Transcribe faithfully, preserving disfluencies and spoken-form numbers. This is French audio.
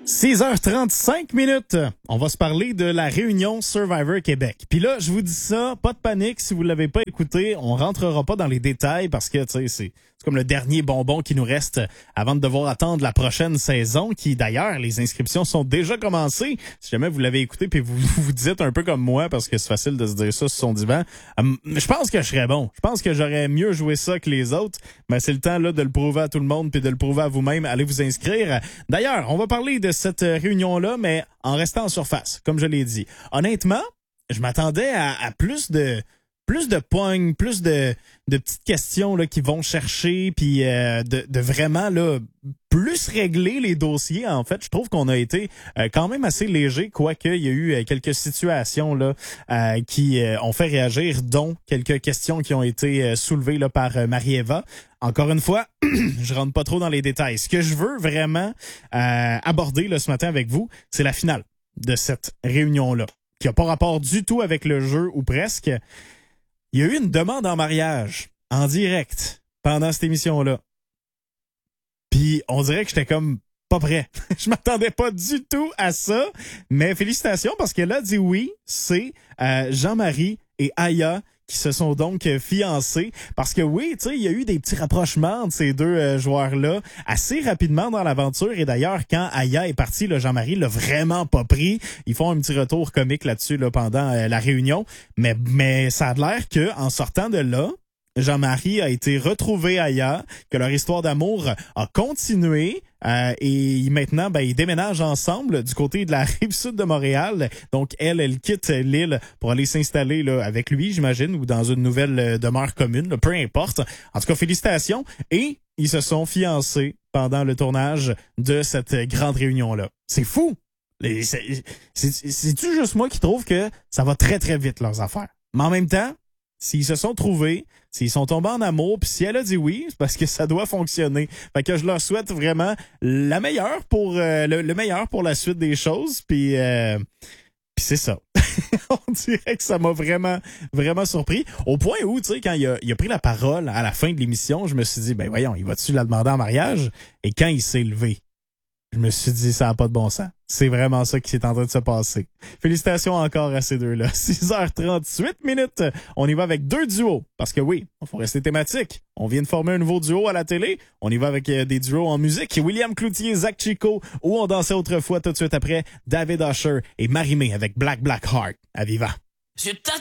six heures trente-cinq minutes. On va se parler de la réunion Survivor Québec. Puis là, je vous dis ça, pas de panique si vous l'avez pas écouté. On rentrera pas dans les détails parce que, tu sais, c'est c'est comme le dernier bonbon qui nous reste avant de devoir attendre la prochaine saison qui, d'ailleurs, les inscriptions sont déjà commencées. Si jamais vous l'avez écouté puis vous vous dites un peu comme moi parce que c'est facile de se dire ça sur son divan, euh, je pense que je serais bon. Je pense que j'aurais mieux joué ça que les autres. Mais c'est le temps là de le prouver à tout le monde puis de le prouver à vous-même. Allez vous inscrire. D'ailleurs, on va parler de cette réunion-là, mais en restant en surface, comme je l'ai dit. Honnêtement, je m'attendais à, à plus de plus de pognes, plus de, de petites questions là, qui vont chercher, puis euh, de, de vraiment là plus régler les dossiers. En fait, je trouve qu'on a été euh, quand même assez léger, quoique il y a eu euh, quelques situations là euh, qui euh, ont fait réagir, dont quelques questions qui ont été euh, soulevées là par euh, Marie-Eva. Encore une fois, je rentre pas trop dans les détails. Ce que je veux vraiment euh, aborder là, ce matin avec vous, c'est la finale de cette réunion-là, qui a pas rapport du tout avec le jeu, ou presque. Il y a eu une demande en mariage, en direct, pendant cette émission-là. Puis on dirait que j'étais comme pas prêt. Je m'attendais pas du tout à ça, mais félicitations parce qu'elle a dit oui. C'est euh, Jean-Marie et Aya qui se sont donc fiancés. Parce que oui, tu sais, il y a eu des petits rapprochements de ces deux euh, joueurs-là assez rapidement dans l'aventure. Et d'ailleurs, quand Aya est partie, le Jean-Marie l'a vraiment pas pris. Ils font un petit retour comique là-dessus là, pendant euh, la réunion. Mais, mais ça a l'air que en sortant de là, Jean-Marie a été retrouvé Aya, que leur histoire d'amour a continué euh, et maintenant, ben, ils déménagent ensemble du côté de la rive sud de Montréal. Donc, elle, elle quitte l'île pour aller s'installer là avec lui, j'imagine, ou dans une nouvelle euh, demeure commune, là, peu importe. En tout cas, félicitations. Et ils se sont fiancés pendant le tournage de cette grande réunion-là. C'est fou! C'est, c'est, c'est-tu juste moi qui trouve que ça va très, très vite, leurs affaires? Mais en même temps, s'ils se sont trouvés, s'ils sont tombés en amour, puis si elle a dit oui, c'est parce que ça doit fonctionner. Fait que je leur souhaite vraiment la meilleure pour euh, le, le meilleur pour la suite des choses. Puis, euh, puis c'est ça. On dirait que ça m'a vraiment, vraiment surpris. Au point où, tu sais, quand il a, il a pris la parole à la fin de l'émission, je me suis dit, ben voyons, il va-tu la demander en mariage? Et quand il s'est levé, je me suis dit, ça n'a pas de bon sens. C'est vraiment ça qui est en train de se passer. Félicitations encore à ces deux-là. six heures trente-huit minutes. On y va avec deux duos. Parce que oui, il faut rester thématique. On vient de former un nouveau duo à la télé. On y va avec euh, des duos en musique. William Cloutier, Zach Chico, où on dansait autrefois tout de suite après David Usher et Marie-Mé avec Black Black Heart. À Viva. Je t'attends.